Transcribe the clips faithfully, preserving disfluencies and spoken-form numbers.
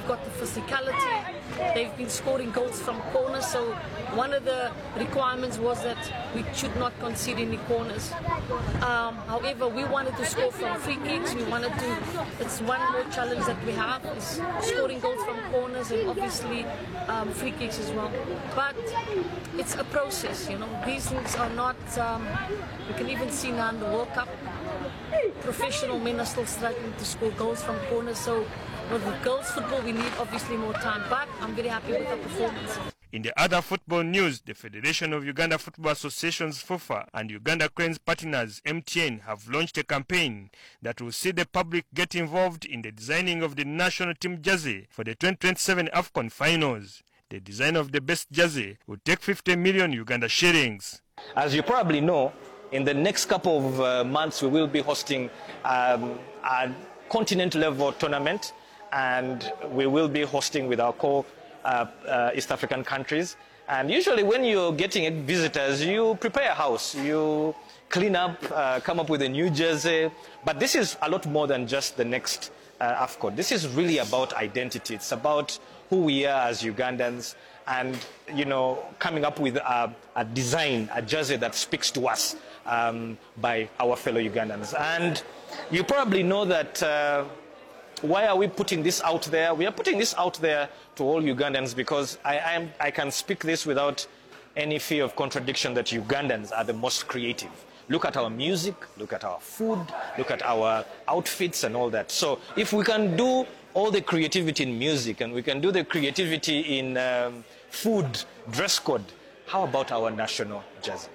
they've got the physicality. They've been scoring goals from corners, so one of the requirements was that we should not concede any corners. Um, however, we wanted to score from free kicks. We wanted to, it's one more challenge that we have, is scoring goals from corners and obviously um, free kicks as well. But it's a process, you know. These things are not, um, we can even see now in the World Cup, professional men are still struggling to score goals from corners. So with girls football, we need obviously more time, but I'm very happy with the performance. In the other football news, the Federation of Uganda Football Associations FUFA and Uganda Cranes partners M T N have launched a campaign that will see the public get involved in the designing of the national team jersey for the twenty twenty-seven AFCON finals. The design of the best jersey will take fifty million Uganda shillings. As you probably know, in the next couple of uh, months we will be hosting um, a continent-level tournament, and we will be hosting with our core uh, uh, East African countries. And usually when you're getting visitors, you prepare a house, you clean up, uh, come up with a new jersey. But this is a lot more than just the next uh, AFCON. This is really about identity. It's about who we are as Ugandans, and, you know, coming up with a, a design, a jersey that speaks to us um, by our fellow Ugandans. And you probably know that uh, why are we putting this out there? We are putting this out there to all Ugandans because I, I, am, I can speak this without any fear of contradiction that Ugandans are the most creative. Look at our music, look at our food, look at our outfits and all that. So if we can do all the creativity in music and we can do the creativity in um, food, dress code, how about our national jersey?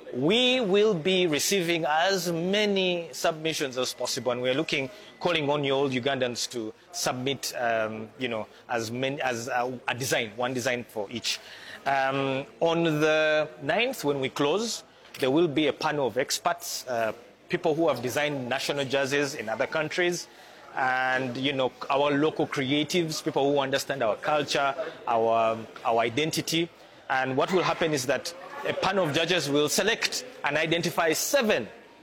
We will be receiving as many submissions as possible, and we're looking, calling on you all Ugandans to submit, um, you know, as many as a, a design, one design for each. Um, on the ninth, when we close, there will be a panel of experts, uh, people who have designed national jerseys in other countries, and, you know, our local creatives, people who understand our culture, our our identity. And what will happen is that a panel of judges will select and identify seven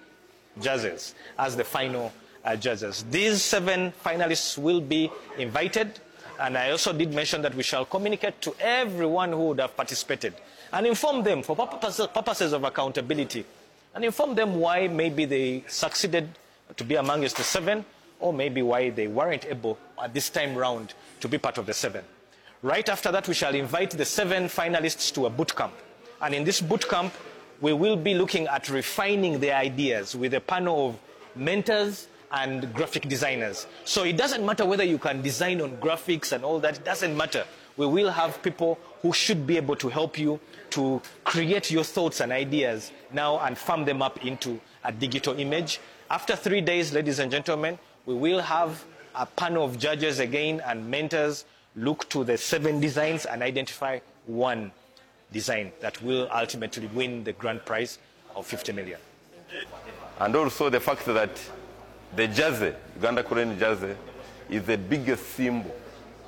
judges as the final uh, judges. These seven finalists will be invited, and I also did mention that we shall communicate to everyone who would have participated and inform them for purposes, purposes of accountability, and inform them why maybe they succeeded to be amongst the seven, or maybe why they weren't able at this time round to be part of the seven. Right after that, we shall invite the seven finalists to a boot camp. And in this boot camp, we will be looking at refining their ideas with a panel of mentors and graphic designers. So it doesn't matter whether you can design on graphics and all that, it doesn't matter. We will have people who should be able to help you to create your thoughts and ideas now and farm them up into a digital image. After three days, ladies and gentlemen, we will have a panel of judges again and mentors look to the seven designs and identify one design that will ultimately win the grand prize of fifty million. And also the fact that the jersey, Uganda Crane jersey, is the biggest symbol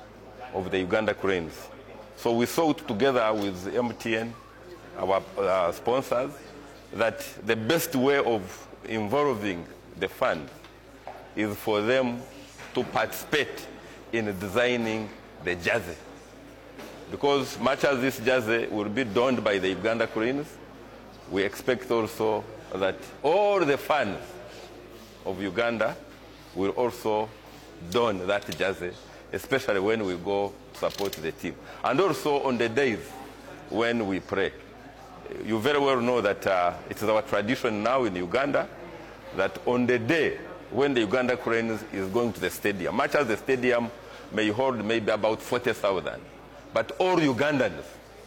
of the Uganda Cranes. So we thought together with M T N, our uh, sponsors, that the best way of involving the fund is for them to participate in designing the jersey. Because much as this jersey will be donned by the Uganda Cranes, we expect also that all the fans of Uganda will also don that jersey, especially when we go support the team. And also on the days when we pray. You very well know that uh, it is our tradition now in Uganda that on the day when the Uganda Cranes is going to the stadium, much as the stadium may hold maybe about forty thousand, but all Ugandans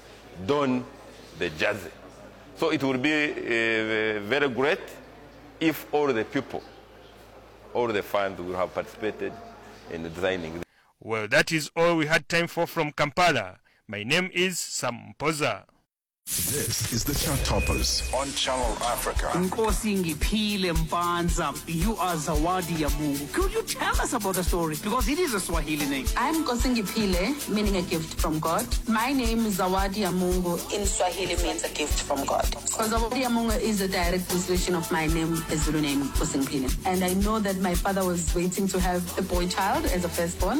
don the jersey. So it will be uh, very great if all the people, all the fans will have participated in designing. Well, that is all we had time for from Kampala. My name is Sam Mpoza. This is the Chart Toppers on Channel Africa. Nkosi Ngiphile Mpanza, you are Zawadi ya Mungu. Could you tell us about the story? Because it is a Swahili name. I'm Nkosi Ngiphile, meaning a gift from God. My name is Zawadi ya Mungu. In Swahili means a gift from God. Because Zawadi ya Mungu is a direct translation of my name, a Zulu name, Nkosi Ngiphile. And I know that my father was waiting to have a boy child as a firstborn.